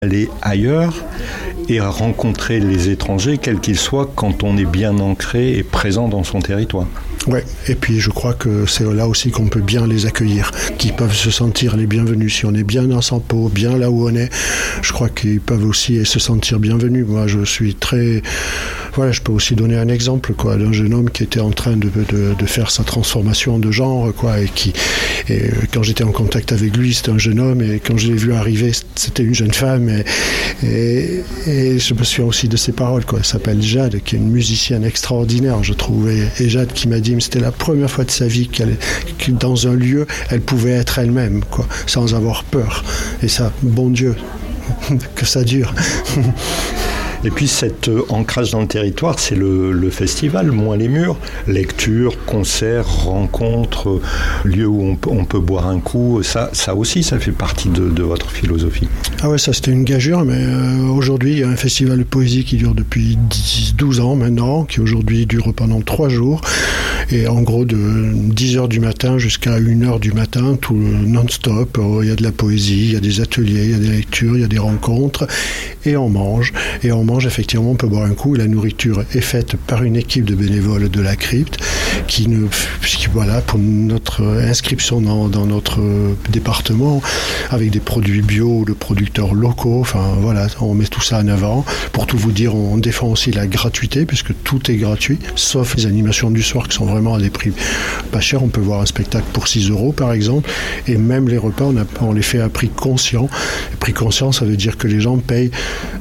aller ailleurs et rencontrer les étrangers, quels qu'ils soient, quand on est bien ancré et présent dans son territoire. Ouais, et puis je crois que c'est là aussi qu'on peut bien les accueillir, qu'ils peuvent se sentir les bienvenus. Si on est bien dans sa peau, bien là où on est, je crois qu'ils peuvent aussi se sentir bienvenus. Moi, je suis très... Voilà, je peux aussi donner un exemple, quoi, d'un jeune homme qui était en train de faire sa transformation de genre, quoi, et quand j'étais en contact avec lui, c'était un jeune homme, et quand je l'ai vu arriver, c'était une jeune femme, et je me souviens aussi de ses paroles, quoi. Elle s'appelle Jade, qui est une musicienne extraordinaire, je trouve, et Jade qui m'a dit, mais c'était la première fois de sa vie que dans un lieu, elle pouvait être elle-même, quoi, sans avoir peur. Et ça, bon Dieu, que ça dure. Et puis cet ancrage dans le territoire, c'est le festival, moins les murs. Lecture, concerts, rencontres, lieux où on peut boire un coup. Ça aussi, ça fait partie de votre philosophie. Ah ouais, ça c'était une gageure, mais aujourd'hui, il y a un festival de poésie qui dure depuis 12 ans maintenant, qui aujourd'hui dure pendant 3 jours. Et en gros, de 10h du matin jusqu'à 1h du matin, tout non-stop. Il y a de la poésie, il y a des ateliers, il y a des lectures, il y a des rencontres. Et on mange. Et on mange, effectivement, on peut boire un coup. La nourriture est faite par une équipe de bénévoles de la crypte qui voilà, pour notre inscription dans notre département, avec des produits bio, de producteurs locaux. Enfin, voilà, on met tout ça en avant. Pour tout vous dire, on défend aussi la gratuité, puisque tout est gratuit, sauf les animations du soir qui sont vraiment à des prix pas chers. On peut voir un spectacle pour 6 €, par exemple. Et même les repas, on les fait à prix conscient. Et prix conscient, ça veut dire que les gens payent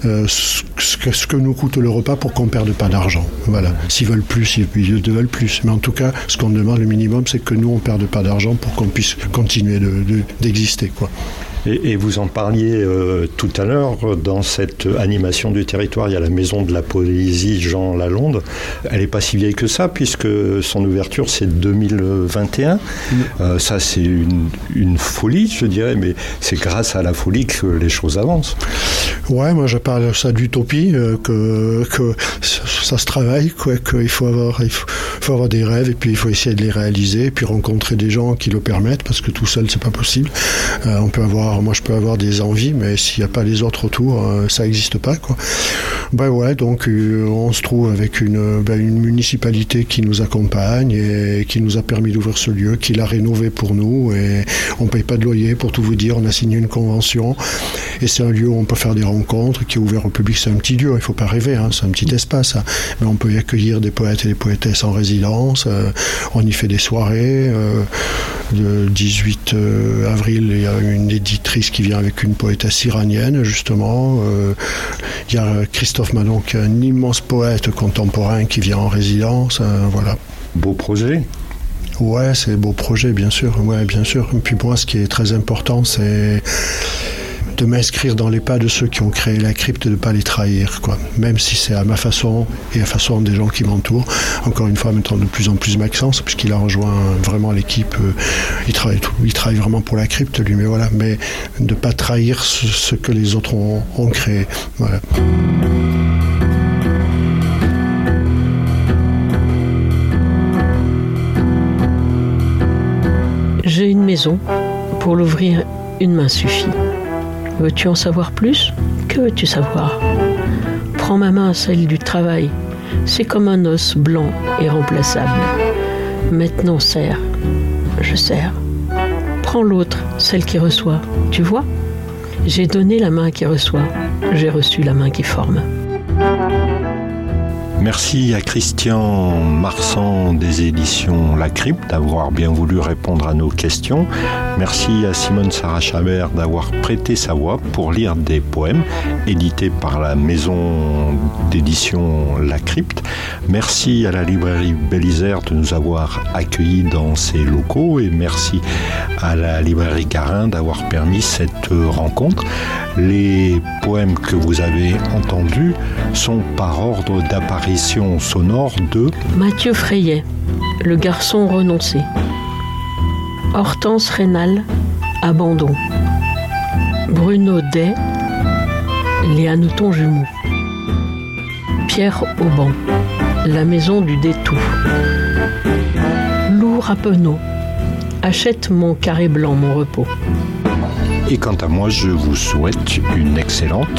ce que nous coûte le repas pour qu'on ne perde pas d'argent. Voilà. S'ils veulent plus, ils veulent plus. Mais en tout cas, ce qu'on demande, le minimum, c'est que nous, on ne perde pas d'argent pour qu'on puisse continuer d'exister, quoi. Et vous en parliez tout à l'heure, dans cette animation du territoire, il y a la Maison de la Poésie Jean Lalonde. Elle n'est pas si vieille que ça, puisque son ouverture, c'est 2021. Ça, c'est une folie, je dirais, mais c'est grâce à la folie que les choses avancent. Ouais, moi, je parle ça d'utopie, que ça se travaille, quoi, qu'il faut avoir des rêves, et puis il faut essayer de les réaliser, et puis rencontrer des gens qui le permettent, parce que tout seul, c'est pas possible. Moi, je peux avoir des envies, mais s'il n'y a pas les autres autour, ça n'existe pas, quoi. Ouais, donc on se trouve avec une municipalité qui nous accompagne et qui nous a permis d'ouvrir ce lieu, qui l'a rénové pour nous, et on ne paye pas de loyer, pour tout vous dire. On a signé une convention, et c'est un lieu où on peut faire des rencontres, qui est ouvert au public. C'est un petit lieu, il ne faut pas rêver, hein, c'est un petit espace, hein. Mais on peut y accueillir des poètes et des poétesses en résidence. On y fait des soirées. Le 18 avril, il y a une éditrice qui vient avec une poétesse iranienne, justement. Il y a Christophe Manon, qui est un immense poète contemporain, qui vient en résidence. Voilà. Beau projet. Ouais, c'est beau projet, bien sûr. Ouais, bien sûr. Et puis moi, ce qui est très important, c'est de m'inscrire dans les pas de ceux qui ont créé la crypte, de ne pas les trahir, quoi. Même si c'est à ma façon et à la façon des gens qui m'entourent. Encore une fois, maintenant de plus en plus Maxence, puisqu'il a rejoint vraiment l'équipe. Il travaille vraiment pour la crypte, lui, mais voilà. Mais de ne pas trahir ce que les autres ont créé. Voilà. J'ai une maison. Pour l'ouvrir, une main suffit. Veux-tu en savoir plus ? Que veux-tu savoir ? Prends ma main, celle du travail. C'est comme un os blanc et remplaçable. Maintenant, serre. Je serre. Prends l'autre, celle qui reçoit. Tu vois ? J'ai donné la main qui reçoit. J'ai reçu la main qui forme. Merci à Christian Marsan des éditions La Crypte d'avoir bien voulu répondre à nos questions. Merci à Simone Sarah-Chabert d'avoir prêté sa voix pour lire des poèmes édités par la maison d'édition La Crypte. Merci à la librairie Bélisaire de nous avoir accueillis dans ses locaux, et merci à la librairie Garin d'avoir permis cette rencontre. Les poèmes que vous avez entendus sont par ordre d'apparition sonore de Mathieu Frayet, Le garçon renoncé. Hortense Rénal, Abandon. Bruno Day, Les hannetons jumeaux. Pierre Auban, La maison du détour. Lou Rapeneau, Achète mon carré blanc, mon repos. Et quant à moi, je vous souhaite une excellente